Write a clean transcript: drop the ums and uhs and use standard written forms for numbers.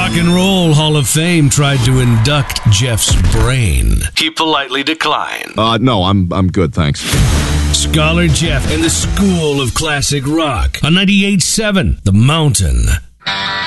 Rock and Roll Hall of Fame tried to induct Jeff's brain. He politely declined. No, I'm good, thanks. Scholar Jeff and the School of Classic Rock on 98.7 The Mountain.